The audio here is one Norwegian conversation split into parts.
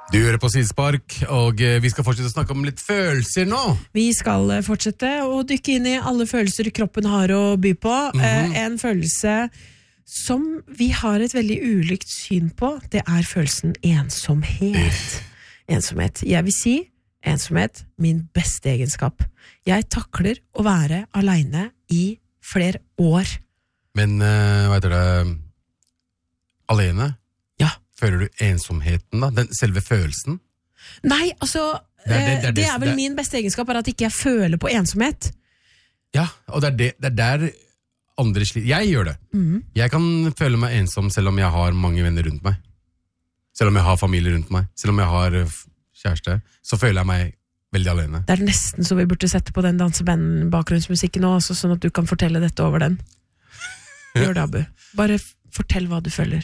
Du hører på Sidespark, og vi skal fortsette å snakke om litt følelser nå. Vi skal fortsette å dykke inn i alle følelser kroppen har å by på. En følelse som vi har et veldig ulikt syn på, det er følelsen ensomhet. Ensomhet. Jeg vil si ensomhet, min beste egenskap. Jeg takler å være alene i flere år. Men, hva heter det, alene? Ja. Føler du ensomheten da? Den selve følelsen? Nei, altså, det er vel min beste egenskap, er at ikke jeg føler på ensomhet. Ja, og det er der andre sliter. Jeg gjør det. Jeg kan føle meg ensom selv om jeg har mange venner rundt meg. Selv om jeg har familie rundt meg. Selv om jeg har kjæreste. Så føler jeg meg veldig alene. Det er nesten så vi burde sette på den danseband-bakgrunnsmusikken nå, altså, sånn at du kan fortelle dette over den. Gjør det, Abu. Bare fortell hva du føler.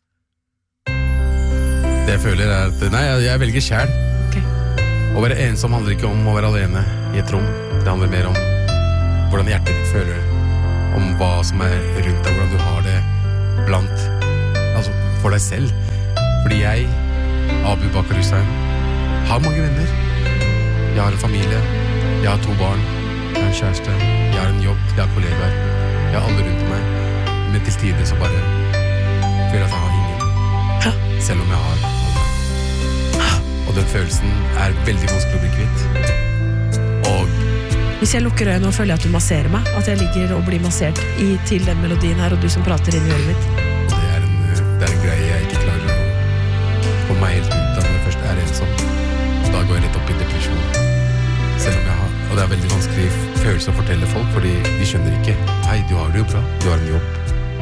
Det jeg føler er at, nei, jeg velger selv. Okay. Å være ensom handler ikke om å være alene i et rom. Det handler mer om hvordan hjertet ditt føler. Om hva som er rundt deg, hvordan du har det blant, altså for deg selv. Fordi jeg, Abu Bakar Hussein, har mange venner. Jeg har en familie, jeg har 2 barn, jeg har en kjæreste, jeg har en jobb, jeg har kollegaer. Jeg har alle rundt meg, men til tider så bare føler jeg at jeg har ingen. Selv om jeg har alle. Og den følelsen er veldig vanskelig å bli kvitt. Og hvis jeg lukker øynene og føler at du masserer meg, at jeg ligger og blir massert til den melodien her, og du som prater inn i øret mitt. Det er en greie jeg ikke klarer å få meg helt ut av når jeg først er ensom. Og da går jeg rett opp i depresjon. Selv om jeg har, og det er veldig vanskelig følelse å fortelle folk, fordi de skjønner ikke. Hei, du har det jo bra, du har en jobb.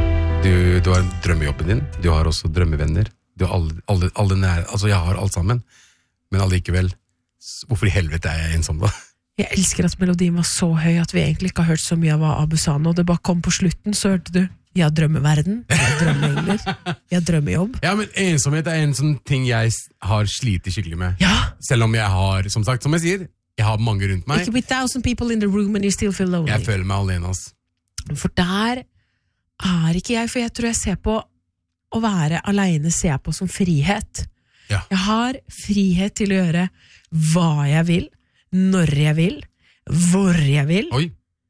Du har drømmejobben din, du har også drømmevenner. Du har alle nære, altså jeg har alt sammen. Men allikevel, hvorfor i helvete er jeg ensom da? Jeg elsker at melodien var så høy at vi egentlig ikke har hørt så mye av hva Abu sa nå. Det bare kom på slutten, så hørte du jeg har drømmeverden, jeg har drømmeengler, jeg har drømmejobb. Ja, men ensomhet er en sånn ting jeg har slitt skikkelig med. Ja. Selv om jeg har, som sagt, som jeg sier, jeg har mange rundt meg. It could be 1,000 people in the room and you still feel lonely. Jeg føler meg alene, ass. For der er ikke jeg, for jeg tror jeg ser på å være alene ser jeg på som frihet. Ja. Jeg har frihet til å gjøre hva jeg vil, når jeg vil, hvor jeg vil. Oi.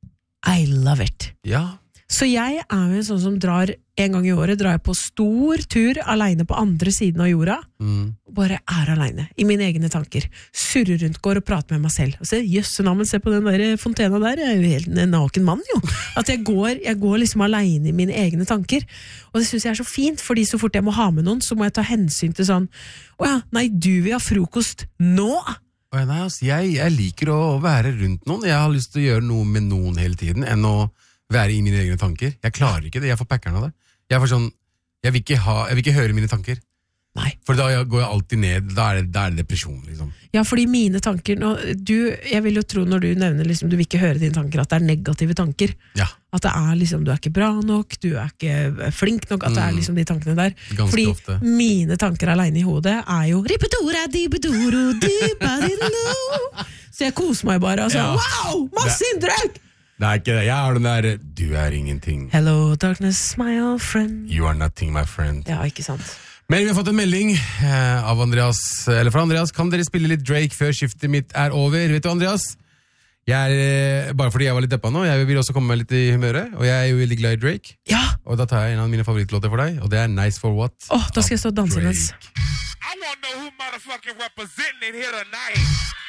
I love it. Ja. Så jeg er jo en sånn som drar en gang i året, drar jeg på stor tur alene på andre siden av jorda, og bare er alene i mine egne tanker. Surrer rundt, går og prater med meg selv. Og ser, jøssenammen, se på den der fontena der, jeg er jo helt en naken mann jo. At jeg går liksom alene i mine egne tanker. Og det synes jeg er så fint, fordi så fort jeg må ha med noen, så må jeg ta hensyn til sånn, åja, nei, du vil ha frokost nå? Nei, altså, jeg liker å være rundt noen. Jeg har lyst til å gjøre noe med noen hele tiden, enn å være i mine egne tanker. Jeg klarer ikke det, jeg får packeren av det. Jeg får sånn, jeg vil ikke høre mine tanker. Nei. For da går jeg alltid ned, da er det depresjon, liksom. Ja, fordi mine tanker, jeg vil jo tro når du nevner liksom, du vil ikke høre dine tanker, at det er negative tanker. Ja. At det er liksom, du er ikke bra nok, du er ikke flink nok, at det er liksom de tankene der. Ganske fordi ofte. Mine tanker alene i hodet er jo så jeg koser meg bare, altså, wow, masse inntrykk! Det er ikke det, jeg har den der, du er ingenting. Hello darkness, my old friend. You are nothing, my friend. Ja, ikke sant. Men vi har fått en melding av Andreas, eller fra Andreas, kan dere spille litt Drake før skiftet mitt er over? Vet du, Andreas? Bare fordi jeg var litt deppa nå, jeg vil også komme meg litt i humøret, og jeg er jo veldig glad i Drake. Ja. Og da tar jeg en av mine favorittlåter for deg, og det er Nice for What. Da skal jeg stå og danse imens. I want to know who motherfucking representing it here tonight.